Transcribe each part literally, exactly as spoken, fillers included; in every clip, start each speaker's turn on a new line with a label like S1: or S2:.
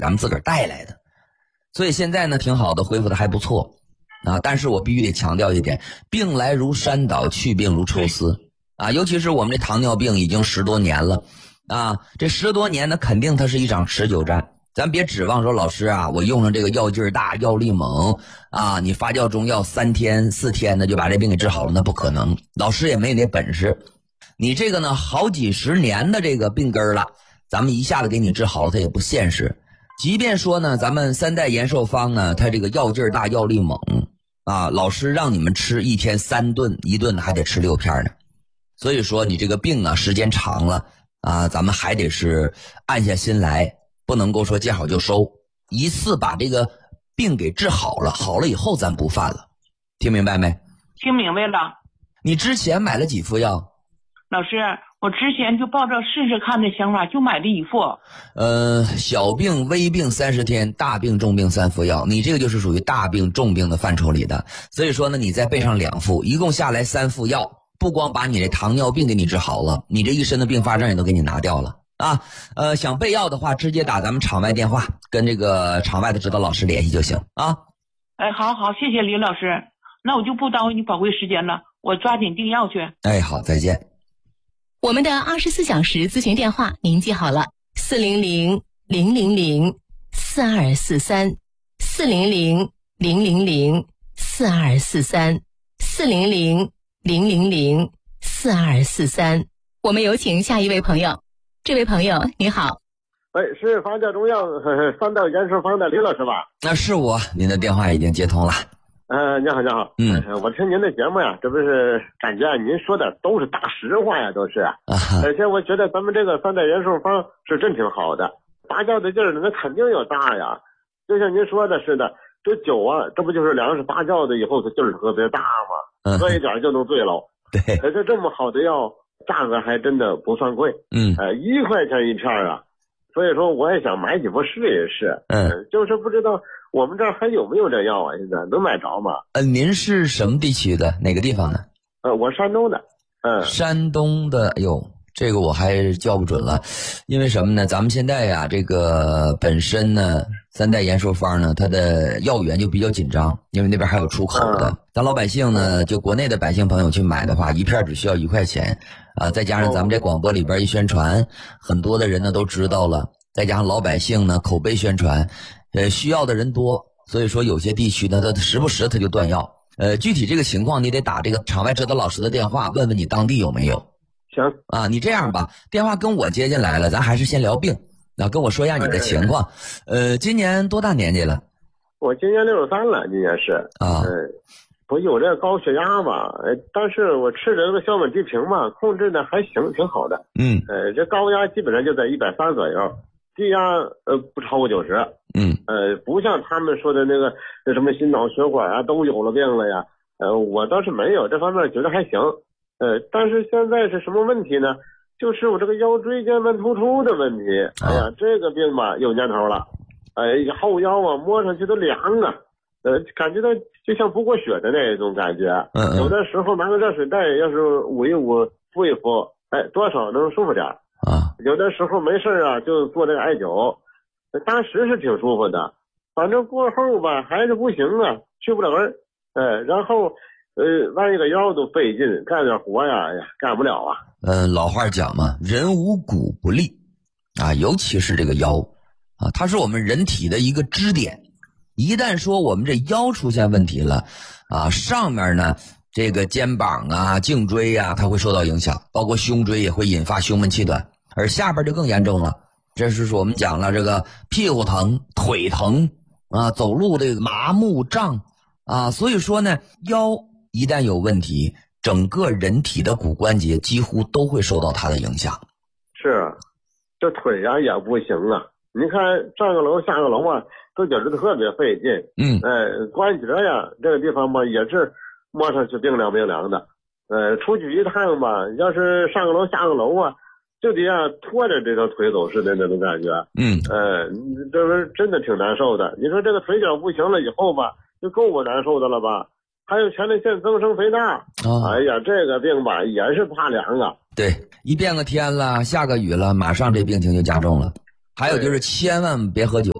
S1: 咱们自个儿带来的。所以现在呢挺好的，恢复的还不错啊。但是我必须得强调一点，病来如山倒，去病如抽丝啊。尤其是我们这糖尿病已经十多年了啊，这十多年呢肯定它是一场持久战。咱别指望说老师啊，我用上这个药劲儿大，药力猛啊，你发酵中药三天四天的就把这病给治好了，那不可能。老师也没那本事。你这个呢，好几十年的这个病根了，咱们一下子给你治好了，它也不现实。即便说呢，咱们三代延寿方呢，它这个药劲儿大，药力猛啊，老师让你们吃一天三顿，一顿还得吃六片呢。所以说你这个病啊，时间长了啊，咱们还得是按下心来。不能够说见好就收，一次把这个病给治好了，好了以后咱不犯了，听明白没？
S2: 听明白了。
S1: 你之前买了几副药？
S2: 老师，我之前就抱着试试看的想法，就买了一副。
S1: 呃，小病、微病三十天，大病、重病三副药。你这个就是属于大病、重病的范畴里的，所以说呢，你再备上两副，一共下来三副药，不光把你这糖尿病给你治好了，你这一身的并发症也都给你拿掉了。啊，呃，想备药的话，直接打咱们场外电话，跟这个场外的指导老师联系就行啊。
S2: 哎，好好，谢谢李老师，那我就不耽误你宝贵时间了，我抓紧订药去。
S1: 哎，好，再见。
S3: 我们的二十四小时咨询电话您记好了，四零零零零零四二四三，四零零零零零四二四三，四零零零零零四二四三。我们有请下一位朋友。这位朋友你好。
S4: 哎，是房家中药三道延寿方的李老师吧？
S1: 那是我，您的电话已经接通了。
S4: 呃，你好，你好。
S1: 嗯，
S4: 我听您的节目呀，这不是感觉您说的都是大实话呀，都是。啊，而且我觉得咱们这个三代延寿方是真挺好的，发酵的劲儿那肯定要大呀。就像您说的似的，这酒啊，这不就是粮食发酵的以后它劲儿特别大吗？喝一点就能醉了。
S1: 对，
S4: 而且这么好的药，价格还真的不算贵。
S1: 嗯，
S4: 呃，一块钱一片啊。所以说我也想买几副试一试。
S1: 嗯，
S4: 呃，就是不知道我们这儿还有没有这药啊？现在能买着吗？
S1: 呃，您是什么地区的？哪个地方的？
S4: 呃，我山东的。嗯，
S1: 山东的。哎呦，这个我还叫不准了，因为什么呢？咱们现在呀，这个本身呢，三代延寿方呢，它的药源就比较紧张，因为那边还有出口的。嗯、咱老百姓呢，就国内的百姓朋友去买的话，一片只需要一块钱。啊，再加上咱们这广播里边一宣传，很多的人呢都知道了，再加上老百姓呢口碑宣传，呃，需要的人多，所以说有些地区呢，他时不时他就断药。呃，具体这个情况你得打这个场外指导老师的电话，问问你当地有没有。
S4: 行
S1: 啊，你这样吧，电话跟我接进来了，咱还是先聊病，啊，跟我说一下你的情况。呃，今年多大年纪了？
S4: 我今年六十三了，今年是
S1: 啊。
S4: 嗯，我有这个高血压吧，呃，但是我吃这个硝苯地平嘛，控制的还行，挺好的。
S1: 嗯，
S4: 呃，这高压基本上就在一百三左右，低压呃不超过九十。
S1: 嗯，
S4: 呃，不像他们说的那个那什么心脑血管啊都有了病了呀，呃，我倒是没有，这方面觉得还行。呃，但是现在是什么问题呢？就是我这个腰椎间盘突出的问题。哎呀，这个病吧有年头了，哎，后腰啊摸上去都凉啊。呃，感觉到就像不过血的那种感觉。
S1: 嗯嗯。
S4: 有的时候拿个热水袋，要是捂一捂、敷一敷，哎，多少能舒服点
S1: 啊。
S4: 有的时候没事啊，就做这个艾灸，当时是挺舒服的。反正过后吧，还是不行啊，去不了根儿。呃，然后呃，弯一个腰都费劲，干点活呀，呀，干不了啊。
S1: 嗯，老话讲嘛，人无骨不立啊，尤其是这个腰啊，它是我们人体的一个支点。一旦说我们这腰出现问题了啊，上面呢这个肩膀啊、颈椎啊，它会受到影响，包括胸椎也会引发胸闷气短，而下边就更严重了。这是说我们讲了这个屁股疼、腿疼啊，走路这个麻木胀啊，所以说呢，腰一旦有问题，整个人体的骨关节几乎都会受到它的影响。
S4: 是，这腿啊也不行啊，你看上个楼下个楼啊，都觉得特别费劲。
S1: 嗯，
S4: 呃，关节呀这个地方吧也是摸上去冰凉冰凉的。呃，出去一趟吧，要是上个楼下个楼啊，就得啊拖着这条腿走似的那种感觉。
S1: 嗯，
S4: 呃，这是真的挺难受的。你说这个腿脚不行了以后吧，就够我难受的了吧？还有前列腺增生肥大。
S1: 哦，
S4: 哎呀，这个病吧也是怕凉啊。
S1: 对，一变个天了，下个雨了，马上这病情就加重了。还有就是千万别喝酒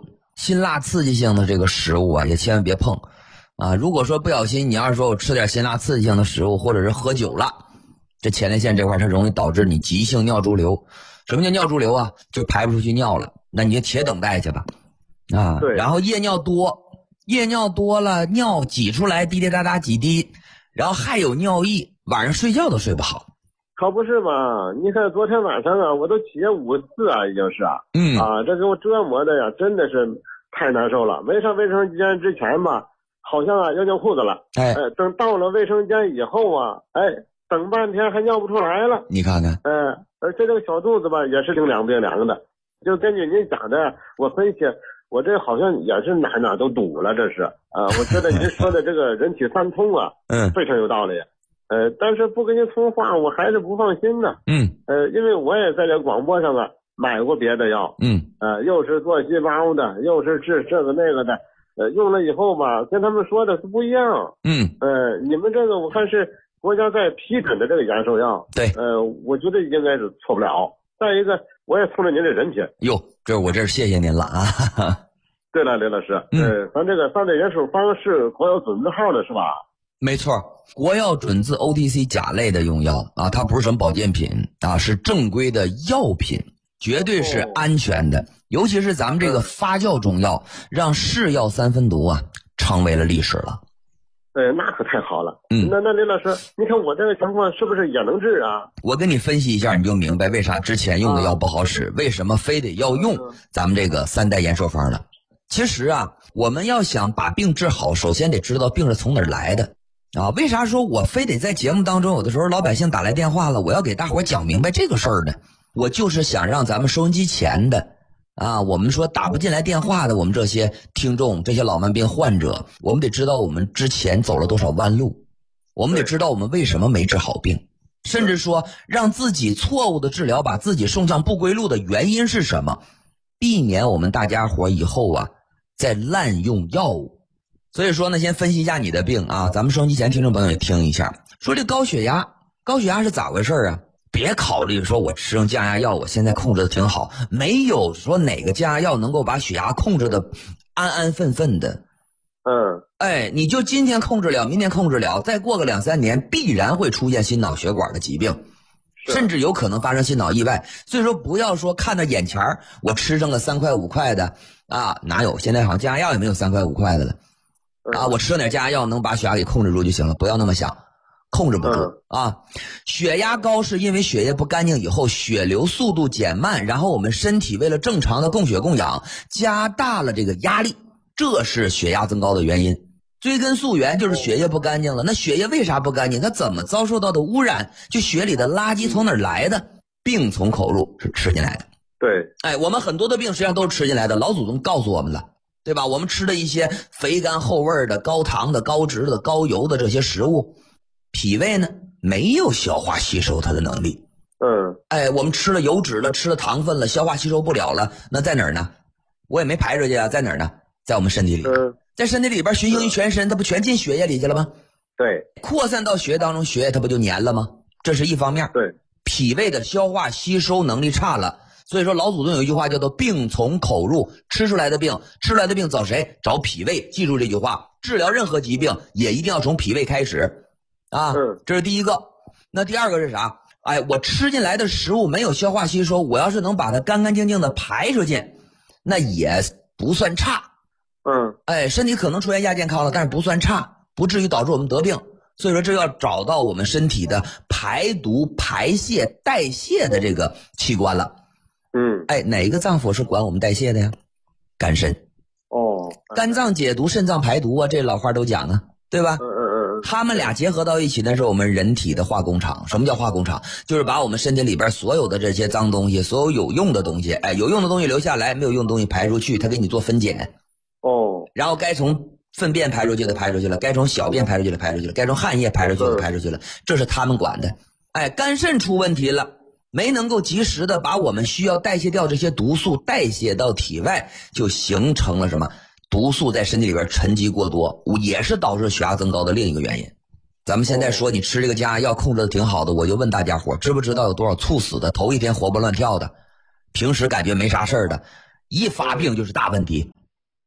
S1: 辛辣刺激性的这个食物啊，也千万别碰啊。如果说不小心，你要是说我吃点辛辣刺激性的食物，或者是喝酒了，这前列腺这块它容易导致你急性尿潴留。什么叫尿潴留啊？就排不出去尿了，那你就且等待去吧。啊，
S4: 对。
S1: 然后夜尿多，夜尿多了，尿挤出来滴滴答答几滴，然后还有尿意，晚上睡觉都睡不好。
S4: 可不是嘛？你看昨天晚上啊，我都起夜五次啊，已经是啊，
S1: 嗯
S4: 啊，这给我折磨的呀，真的是太难受了。没上卫生间之前吧，好像啊要尿裤子了，
S1: 哎，
S4: 呃，等到了卫生间以后啊，哎，等半天还尿不出来了。
S1: 你看看，
S4: 嗯、呃，而且这个小肚子吧，也是挺凉冰凉的。就根据您讲的，我分析，我这好像也是哪哪都堵了，这是啊、呃，我觉得您说的这个人体三通啊，
S1: 嗯，
S4: 非常有道理。呃，但是不跟您通话，我还是不放心呢。
S1: 嗯，
S4: 呃，因为我也在这广播上啊买过别的药，
S1: 嗯，
S4: 呃，又是做细胞的，又是治这个那个的，呃，用了以后吧，跟他们说的是不一样。
S1: 嗯，
S4: 呃，你们这个我看是国家在批准的这个延寿药，
S1: 对，
S4: 呃，我觉得应该是错不了。再一个，我也冲着您这人品，
S1: 哟，这我这谢谢您了啊。哈哈。
S4: 对了，刘老师，
S1: 嗯，
S4: 呃，咱这个三代元首方是国药准字号的是吧？
S1: 没错，国药准字 O T C 甲类的用药啊，它不是什么保健品啊，是正规的药品，绝对是安全的。哦、尤其是咱们这个发酵中药，让是药三分毒啊，成为了历史了。
S4: 呃，那可太好了。
S1: 嗯，
S4: 那那林老师，你看我这个情况是不是也能治啊？
S1: 我跟你分析一下，你就明白为啥之前用的药不好使，啊、为什么非得要用咱们这个三代延寿方了。其实啊，我们要想把病治好，首先得知道病是从哪儿来的。啊，为啥说我非得在节目当中，有的时候老百姓打来电话了，我要给大伙讲明白这个事儿呢？我就是想让咱们收音机前的啊，我们说打不进来电话的，我们这些听众，这些老慢病患者，我们得知道我们之前走了多少弯路，我们得知道我们为什么没治好病，甚至说让自己错误的治疗把自己送向不归路的原因是什么，避免我们大家伙以后啊再滥用药物。所以说呢，先分析一下你的病啊，咱们收音机前听众朋友也听一下。说这高血压，高血压是咋回事啊？别考虑说我吃用降压药，我现在控制的挺好，没有说哪个降压药能够把血压控制的安安分分的。
S4: 嗯，
S1: 哎，你就今天控制了，明天控制了，再过个两三年，必然会出现心脑血管的疾病，甚至有可能发生心脑意外。所以说，不要说看到眼前我吃上个三块五块的啊，哪有？现在好像降压药也没有三块五块的了。啊，我吃了点降压药能把血压给控制住就行了，不要那么想，控制不住啊。血压高是因为血液不干净以后，血流速度减慢，然后我们身体为了正常的供血供氧，加大了这个压力，这是血压增高的原因。追根溯源就是血液不干净了。那血液为啥不干净？它怎么遭受到的污染？就血里的垃圾从哪儿来的？病从口入，是吃进来的。
S4: 对，
S1: 哎，我们很多的病实际上都是吃进来的，老祖宗告诉我们了。对吧？我们吃的一些肥甘厚味的、高糖的、高脂的、高油的这些食物，脾胃呢没有消化吸收它的能力。
S4: 嗯，
S1: 哎，我们吃了油脂了，吃了糖分了，消化吸收不了了，那在哪儿呢？我也没排出去啊，在哪儿呢？在我们身体里，
S4: 嗯、
S1: 在身体里边循行于全身，它不全进血液里去了吗？
S4: 对，
S1: 扩散到血液当中，血液它不就粘了吗？这是一方面。
S4: 对，
S1: 脾胃的消化吸收能力差了。所以说老祖宗有一句话叫做病从口入，吃出来的病，吃出来的病找谁？找脾胃。记住这句话，治疗任何疾病也一定要从脾胃开始啊。
S4: 嗯，
S1: 这是第一个。那第二个是啥？哎，我吃进来的食物没有消化吸收，我要是能把它干干净净的排出去，那也不算差。
S4: 嗯，
S1: 哎，身体可能出现亚健康了，但是不算差，不至于导致我们得病。所以说这要找到我们身体的排毒、排泄、代谢的这个器官了。
S4: 嗯，
S1: 哎，哪个脏腑是管我们代谢的呀？肝肾。
S4: 哦，
S1: 肝脏解毒，肾脏排毒啊，这老话都讲啊，对吧？
S4: 嗯嗯嗯，
S1: 他们俩结合到一起，那是我们人体的化工厂。什么叫化工厂？就是把我们身体里边所有的这些脏东西，所有有用的东西，哎，有用的东西留下来，没有用的东西排出去，他给你做分拣。
S4: 哦，
S1: 然后该从粪便排出去的排出去了，该从小便排出去的排出去了，该从汗液排出去的排出去了，这是他们管的。哎，肝肾出问题了，没能够及时的把我们需要代谢掉这些毒素代谢到体外，就形成了什么？毒素在身体里边沉积过多，也是导致血压增高的另一个原因。咱们现在说你吃这个降压药控制的挺好的，我就问大家伙，知不知道有多少猝死的，头一天活蹦乱跳的，平时感觉没啥事儿的，一发病就是大问题。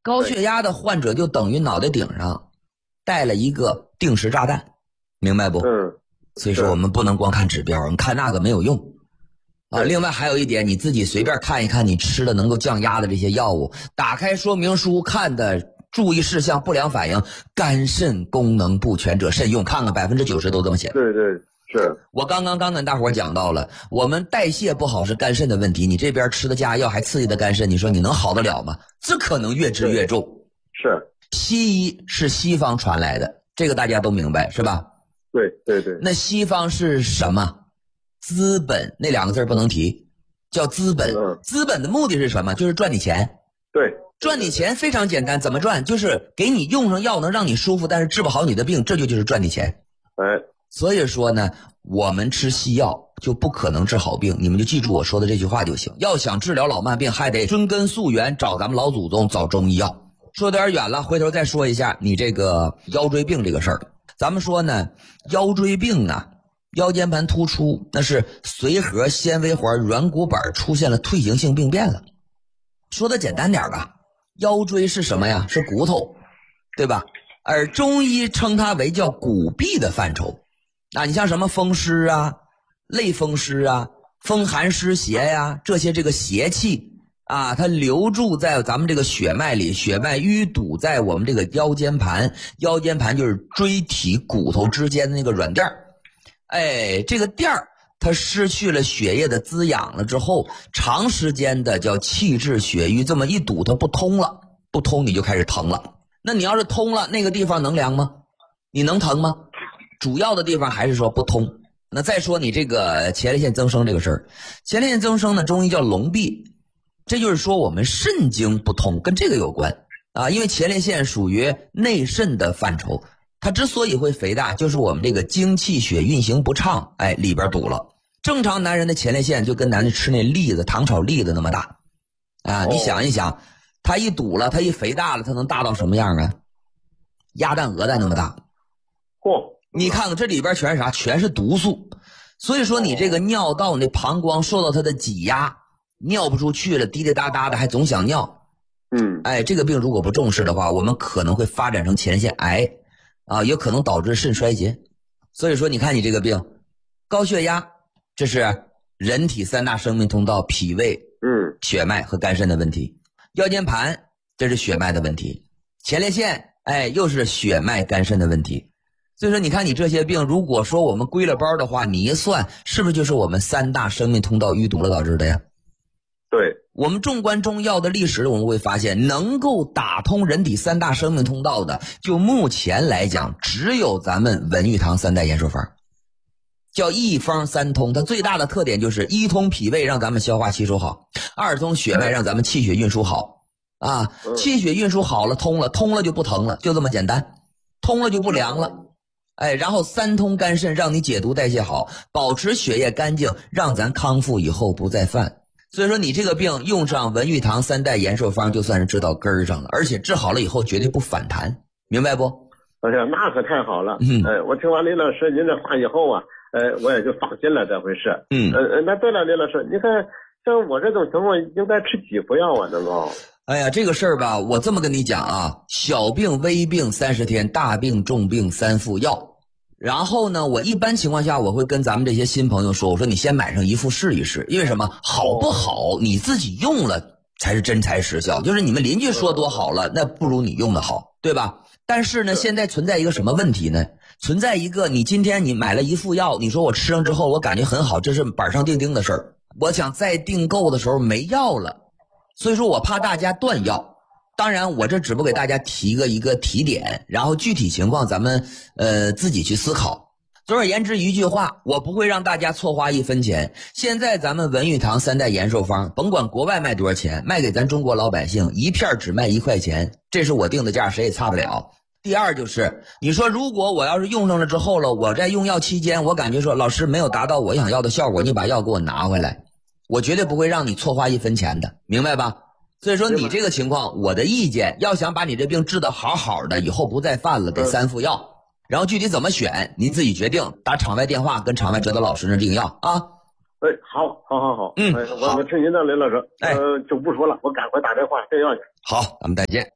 S1: 高血压的患者就等于脑袋顶上带了一个定时炸弹，明白不？
S4: 嗯。
S1: 所以说我们不能光看指标，我们看那个没有用啊。另外还有一点，你自己随便看一看你吃的能够降压的这些药物，打开说明书看的注意事项不良反应，肝肾功能不全者慎用，看看百分之九十都这么写。
S4: 对对是。
S1: 我刚刚刚跟大伙讲到了，我们代谢不好是肝肾的问题，你这边吃的加药还刺激的肝肾，你说你能好得了吗？这可能越治越重。
S4: 是。
S1: 西医是西方传来的，这个大家都明白是吧？
S4: 对对对。
S1: 那西方是什么？资本那两个字不能提，叫资本。
S4: 嗯、
S1: 资本的目的是什么？就是赚你钱。
S4: 对。
S1: 赚你钱非常简单，怎么赚？就是给你用上药能让你舒服，但是治不好你的病，这就就是赚你钱。
S4: 哎。
S1: 所以说呢，我们吃西药就不可能治好病，你们就记住我说的这句话就行。要想治疗老慢病，还得追根溯源，找咱们老祖宗，找中医药。说点远了，回头再说一下你这个腰椎病这个事儿。咱们说呢，腰椎病啊，腰间盘突出，那是髓核纤维环软骨板出现了退行性病变了。说的简单点吧，腰椎是什么呀？是骨头，对吧？而中医称它为叫骨壁的范畴。啊，你像什么风湿啊、类风湿啊、风寒湿邪呀，这些这个邪气啊，它留住在咱们这个血脉里，血脉淤堵在我们这个腰间盘，腰间盘就是椎体骨头之间的那个软垫儿。哎，这个垫儿它失去了血液的滋养了之后，长时间的叫气滞血瘀，这么一堵它不通了，不通你就开始疼了。那你要是通了，那个地方能凉吗？你能疼吗？主要的地方还是说不通。那再说你这个前列腺增生这个事儿，前列腺增生呢，中医叫痨闭，这就是说我们肾经不通，跟这个有关啊。因为前列腺属于内肾的范畴，它之所以会肥大，就是我们这个精气血运行不畅，哎，里边堵了。正常男人的前列腺就跟男人吃那栗子，糖炒栗子那么大啊。你想一想，它一堵了，它一肥大了，它能大到什么样啊？鸭蛋鹅蛋那么大。
S4: 嚯！
S1: 你看看这里边全是啥？全是毒素。所以说你这个尿道，你的膀胱受到它的挤压，尿不出去了，滴滴答答的，还总想尿。
S4: 嗯，
S1: 哎，这个病如果不重视的话，我们可能会发展成前列腺癌啊，也可能导致肾衰竭。所以说你看你这个病，高血压，这是人体三大生命通道，脾胃、
S4: 嗯，
S1: 血脉和肝肾的问题。腰间盘，这是血脉的问题。前列腺，哎，又是血脉肝肾的问题。所以说你看你这些病，如果说我们归了包的话，你一算是不是就是我们三大生命通道淤堵了导致的呀？
S4: 对。
S1: 我们纵观中药的历史，我们会发现能够打通人体三大生命通道的，就目前来讲只有咱们文玉堂三代延寿方，叫一方三通。它最大的特点就是一通脾胃让咱们消化吸收好，二通血脉让咱们气血运输好啊，气血运输好了，通了，通了就不疼了，就这么简单，通了就不凉了。哎，然后三通肝肾让你解毒代谢好，保持血液干净，让咱康复以后不再犯。所以说你这个病用上文玉堂三代延寿方就算是治到根儿上了，而且治好了以后绝对不反弹，明白不？
S4: 哎呀，那可太好了。
S1: 嗯，
S4: 哎，我听完李老师您这话以后啊，呃，我也就放心了这回事。
S1: 嗯，
S4: 呃，那对了，李老师，你看像我这种情况应该吃几服药啊？能够？
S1: 哎呀，这个事儿吧，我这么跟你讲啊，小病微病三十天，大病重病三副药。然后呢，我一般情况下我会跟咱们这些新朋友说，我说你先买上一副试一试，因为什么？好不好你自己用了才是真材实效，就是你们邻居说多好了，那不如你用的好，对吧？但是呢，现在存在一个什么问题呢？存在一个，你今天你买了一副药，你说我吃上之后我感觉很好，这是板上钉钉的事儿。我想再订购的时候没药了，所以说我怕大家断药。当然我这只不给大家提个一个提点，然后具体情况咱们呃自己去思考。总而言之一句话，我不会让大家错花一分钱。现在咱们文玉堂三代延寿方，甭管国外卖多少钱，卖给咱中国老百姓一片只卖一块钱，这是我定的价，谁也差不了。第二就是你说如果我要是用上了之后了，我在用药期间我感觉说老师没有达到我想要的效果，你把药给我拿回来，我绝对不会让你错花一分钱的，明白吧？所以说你这个情况，我的意见，要想把你这病治得好好的，以后不再犯了，得三副药。然后具体怎么选，您自己决定。打场外电话跟场外指导老师那订药啊。
S4: 哎，好，好，好，好。
S1: 嗯，
S4: 哎，我我听您的，雷老师。
S1: 哎，
S4: 呃，就不说了，我赶快打电话订药去。
S1: 好，咱们再见。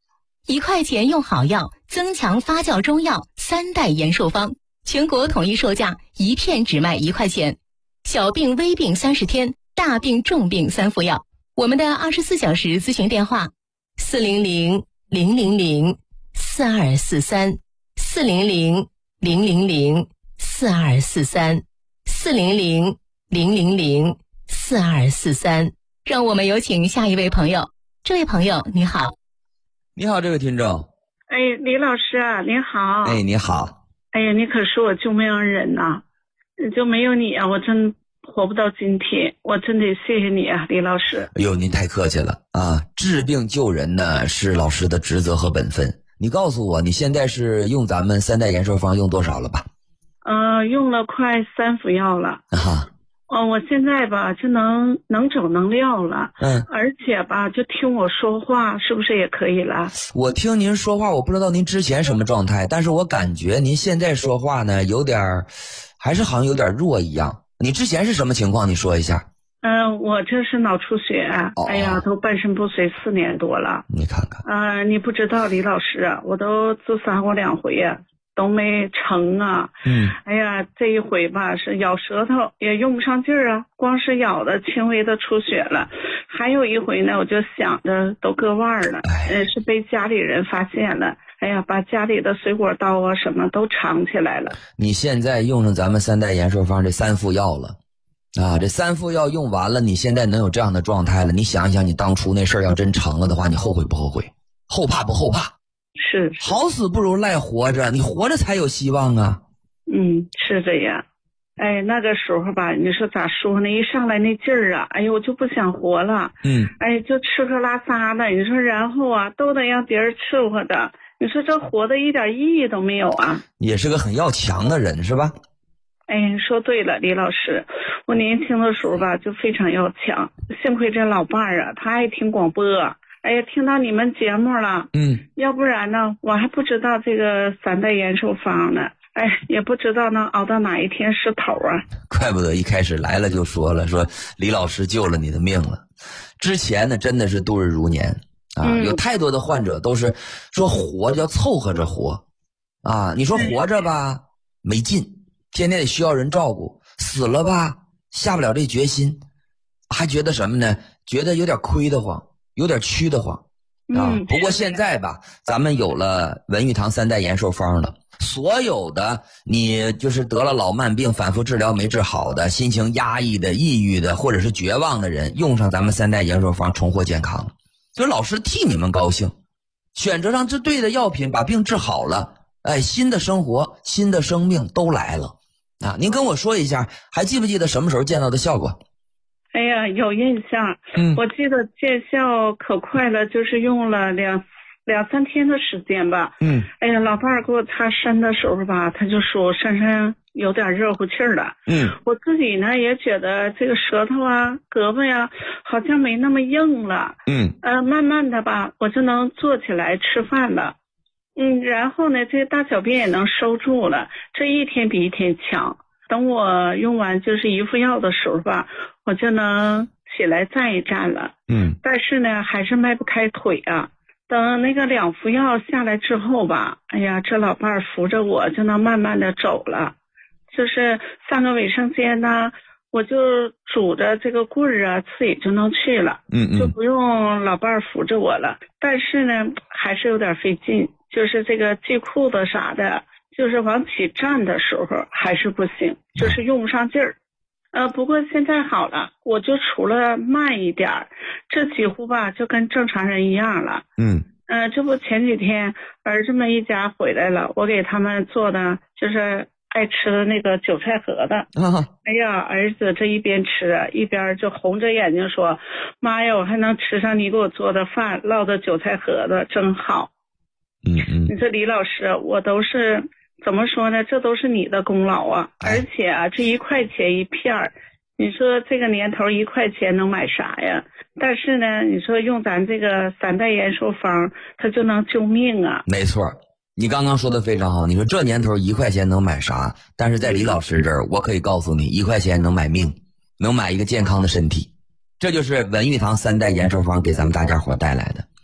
S3: 一块钱用好药，增强发酵中药三代延寿方，全国统一售价，一片只卖一块钱。小病微病三十天，大病重病三副药。我们的二十四小时咨询电话：四零零零零零四二四三，四零零零零零四二四三，四零零零零零四二四三。让我们有请下一位朋友。这位朋友你好。
S1: 你好，这位听众。
S5: 哎，李老师啊，您好。
S1: 哎，你好。
S5: 哎呀，你可是我救命恩人呐、啊！就没有你啊，我真活不到今天。我真得谢谢你啊，李老师。
S1: 哎呦，您太客气了啊！治病救人呢是老师的职责和本分。你告诉我，你现在是用咱们三代延寿方用多少了吧？
S5: 呃，用了快三副药了。
S1: 啊。
S5: 哦，我现在吧就能能走能撂了，
S1: 嗯，
S5: 而且吧就听我说话，是不是也可以了？
S1: 我听您说话，我不知道您之前什么状态，但是我感觉您现在说话呢，有点儿，还是好像有点弱一样。你之前是什么情况？你说一下。
S5: 嗯、呃，我这是脑出血，
S1: 哦、
S5: 哎呀，都半身不遂四年多了。
S1: 你看看。
S5: 呃，你不知道李老师啊，我都自杀过两回呀。都没成啊，
S1: 嗯，
S5: 哎呀，这一回吧是咬舌头也用不上劲儿啊，光是咬的轻微的出血了。还有一回呢，我就想着都割腕了，呃，是被家里人发现了，哎呀，把家里的水果刀啊什么都藏起来了。
S1: 你现在用上咱们三代延寿方这三副药了，啊，这三副药用完了，你现在能有这样的状态了，你想一想，你当初那事儿要真成了的话，你后悔不后悔？后怕不后怕？
S5: 是, 是
S1: 好死不如赖活着，你活着才有希望啊。
S5: 嗯，是这样。哎，那个时候吧，你说咋说呢？一上来那劲儿啊，哎呦，我就不想活了。
S1: 嗯，
S5: 哎，就吃喝拉撒的，你说然后啊，都得让别人伺候的。你说这活的一点意义都没有啊。
S1: 也是个很要强的人，是吧？
S5: 哎，说对了，李老师，我年轻的时候吧，就非常要强。幸亏这老伴儿啊，他爱听广播。哎呀，听到你们节目了，
S1: 嗯，
S5: 要不然呢，我还不知道这个三代延寿方呢，哎，也不知道能熬到哪一天是头啊。
S1: 怪不得一开始来了就说了，说李老师救了你的命了。之前呢，真的是度日如年啊、嗯，有太多的患者都是说活要凑合着活啊，你说活着吧没劲，天天得需要人照顾，死了吧下不了这决心，还觉得什么呢？觉得有点亏得慌。有点屈得慌啊、嗯！不过现在吧，咱们有了文玉堂三代延寿方了，所有的你就是得了老慢病、反复治疗没治好的、心情压抑的、抑郁的，或者是绝望的人，用上咱们三代延寿方，重获健康。就老师替你们高兴，选择上治对的药品，把病治好了，哎，新的生活、新的生命都来了啊！您跟我说一下，还记不记得什么时候见到的效果？
S5: 哎呀，有印象，嗯，我记得见效可快了，就是用了两两三天的时间吧，
S1: 嗯，
S5: 哎呀，老伴儿给我擦身的时候吧，他就说我身上有点热乎气儿了，
S1: 嗯，
S5: 我自己呢也觉得这个舌头啊、胳膊呀，好像没那么硬了，
S1: 嗯，
S5: 呃，慢慢的吧，我就能坐起来吃饭了，嗯，然后呢，这个大小便也能收住了，这一天比一天强。等我用完就是一副药的时候吧，我就能起来站一站了。
S1: 嗯，
S5: 但是呢，还是迈不开腿啊。等那个两副药下来之后吧，哎呀，这老伴儿扶着我就能慢慢的走了。就是上个卫生间呢，我就拄着这个棍儿啊，自己就能去了。
S1: 嗯嗯，
S5: 就不用老伴儿扶着我了。但是呢，还是有点费劲，就是这个系裤子啥的。就是往起站的时候还是不行，就是用不上劲儿。呃，不过现在好了，我就除了慢一点，这几乎吧就跟正常人一样了。
S1: 嗯，
S5: 呃，这不前几天儿子们一家回来了，我给他们做的就是爱吃的那个韭菜盒子。
S1: 啊、
S5: 哎呀，儿子这一边吃一边就红着眼睛说：“妈呀，我还能吃上你给我做的饭，烙的韭菜盒子真好。”
S1: 嗯嗯，
S5: 你说李老师，我都是。怎么说呢？这都是你的功劳啊！而且啊，这一块钱一片儿，你说这个年头一块钱能买啥呀？但是呢，你说用咱这个三代延寿方，它就能救命啊！
S1: 没错，你刚刚说的非常好。你说这年头一块钱能买啥？但是在李老师这儿，我可以告诉你，一块钱能买命，能买一个健康的身体。这就是文玉堂三代延寿方给咱们大家伙带来的。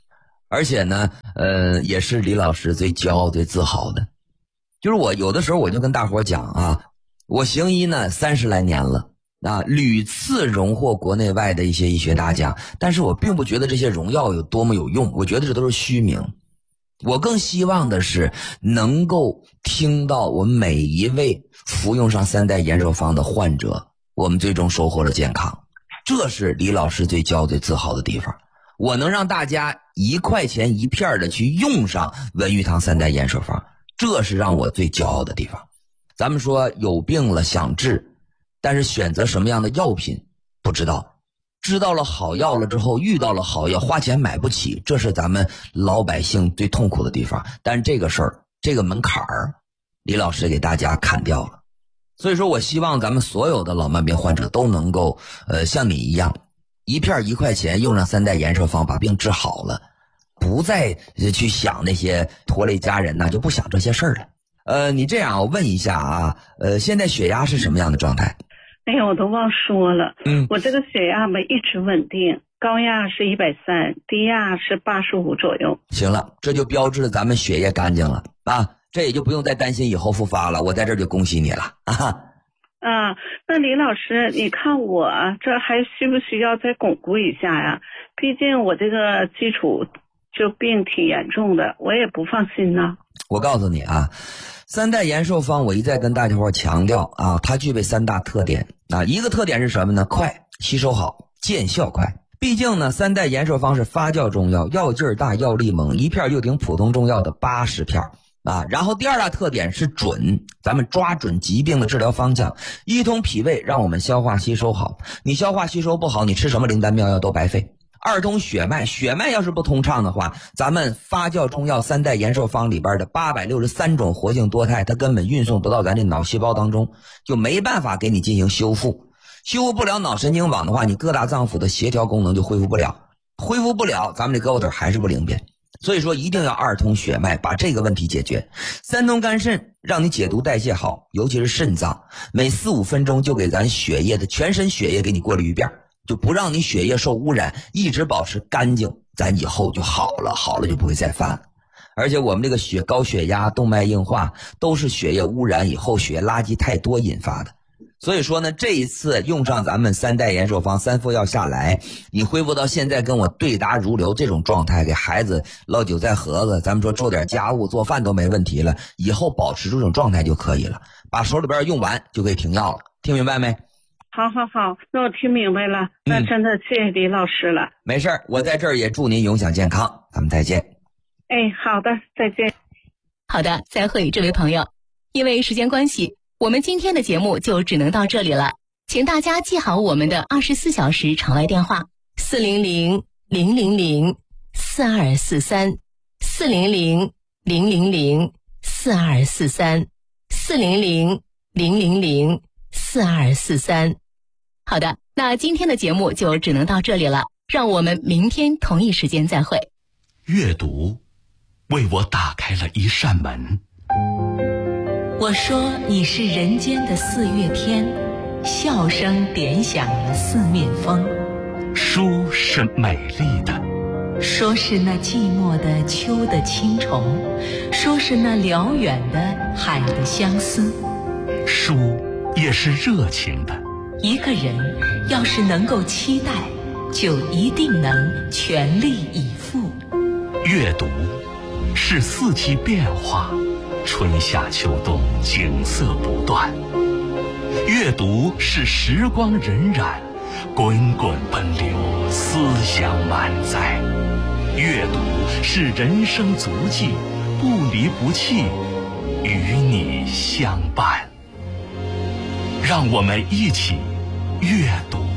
S1: 而且呢，呃，也是李老师最骄傲、最自豪的。就是我有的时候我就跟大伙讲啊，我行医呢三十来年了啊，屡次荣获国内外的一些医学大奖，但是我并不觉得这些荣耀有多么有用，我觉得这都是虚名。我更希望的是能够听到我们每一位服用上三代延寿方的患者，我们最终收获了健康，这是李老师最骄傲、最自豪的地方。我能让大家一块钱一片的去用上文玉堂三代延寿方，这是让我最骄傲的地方。咱们说有病了想治，但是选择什么样的药品不知道，知道了好药了之后，遇到了好药花钱买不起，这是咱们老百姓最痛苦的地方。但是这个事儿，这个门槛儿，李老师给大家砍掉了。所以说我希望咱们所有的老慢病患者都能够呃像你一样，一片一块钱用上三代延寿方把病治好了，不再去想那些拖累家人呐，就不想这些事儿了。呃，你这样我问一下啊，呃，现在血压是什么样的状态？
S5: 哎呀，我都忘说了，
S1: 嗯，
S5: 我这个血压吧一直稳定，高压是一百三，低压是八十五左右。
S1: 行了，这就标志着咱们血液干净了啊，这也就不用再担心以后复发了。我在这儿就恭喜你了啊！
S5: 啊，那李老师，你看我这还需不需要再巩固一下呀？毕竟我这个基础就病挺严重的，我也不放心呐。
S1: 我告诉你啊，三代延寿方我一再跟大家伙强调啊，它具备三大特点啊。一个特点是什么呢？快，吸收好，见效快。毕竟呢，三代延寿方是发酵中药，药劲儿大，药力猛，一片就顶普通中药的八十片啊。然后第二大特点是准，咱们抓准疾病的治疗方向，一通脾胃，让我们消化吸收好。你消化吸收不好，你吃什么灵丹妙药都白费。二通血脉，血脉要是不通畅的话，咱们发酵中药三代延寿方里边的八百六十三种活性多肽，它根本运送不到咱这脑细胞当中，就没办法给你进行修复。修复不了脑神经网的话，你各大脏腑的协调功能就恢复不了，恢复不了，咱们这胳膊腿还是不灵便。所以说一定要二通血脉，把这个问题解决。三通肝肾，让你解毒代谢好，尤其是肾脏，每四五分钟就给咱血液的全身血液给你过滤一遍，就不让你血液受污染，一直保持干净，咱以后就好了，好了就不会再犯了。而且我们这个血高血压、动脉硬化都是血液污染以后血液垃圾太多引发的。所以说呢，这一次用上咱们三代延寿方三副药下来，你恢复到现在跟我对答如流这种状态，给孩子烙韭菜盒子，咱们说做点家务做饭都没问题了，以后保持这种状态就可以了，把手里边用完就可以停药了。听明白没？
S5: 好好好，那我听明白了，那真的谢谢李老师了。
S1: 嗯、没事，我在这儿也祝您永享健康，咱们再见。
S5: 哎，好的，再见。
S3: 好的，再会，这位朋友。因为时间关系，我们今天的节目就只能到这里了，请大家记好我们的二十四小时场外电话：四零零零零零四二四三，四零零零零零四二四三，四零零零零零四二四三。好的，那今天的节目就只能到这里了，让我们明天同一时间再会。
S6: 阅读为我打开了一扇门。
S7: 我说你是人间的四月天，笑声点响了四面风。
S6: 书是美丽的，
S7: 说是那寂寞的秋的青虫，说是那辽远的海的相思。
S6: 书也是热情的，
S7: 一个人要是能够期待，就一定能全力以赴。
S6: 阅读是四季变化，春夏秋冬景色不断。阅读是时光荏苒，滚滚奔流，思想满载。阅读是人生足迹，不离不弃，与你相伴。让我们一起阅读。